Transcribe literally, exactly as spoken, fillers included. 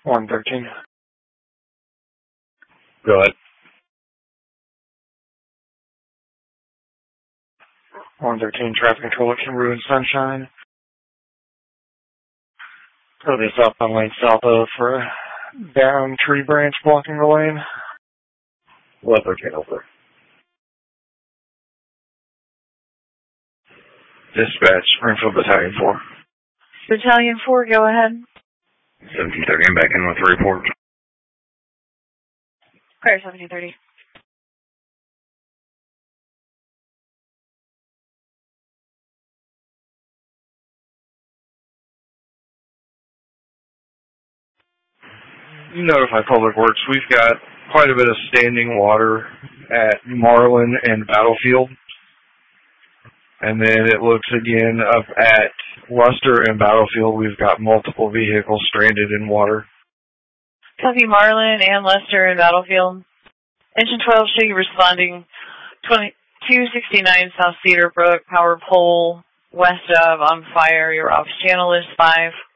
one thirteen. Go ahead. one thirteen, traffic control at Kimberly and Sunshine. Go to the southbound lane south of for a down tree branch blocking the lane. one thirteen over. Dispatch, Springfield Battalion four. Battalion four, go ahead. seventeen thirty, I'm back in with the report. Clear, seventeen thirty. You notify Public Works, we've got quite a bit of standing water at Marlin and Battlefield. And then it looks again up at Luster and Battlefield. We've got multiple vehicles stranded in water. Copy Marlin and Lester and Battlefield. Engine twelve, show you responding twenty-two sixty-nine South Cedar Brook, power pole west of on fire. Your office channel is five.